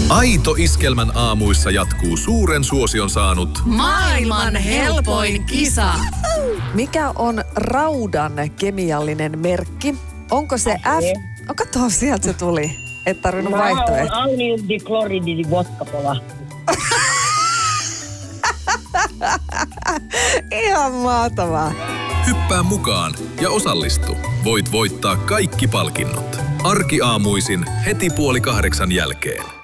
Aito Iskelmän aamuissa jatkuu suuren suosion saanut Maailman helpoin kisa. Mikä on raudan kemiallinen merkki? Onko se F? Katso, sieltä se tuli. Et tarvinnut vaihtoehtoja. Ammoniumdiklorididi vodkapola. Ihan mahtavaa. Hyppää mukaan ja osallistu. Voit voittaa kaikki palkinnot. Arkiaamuisin heti 7:30 jälkeen.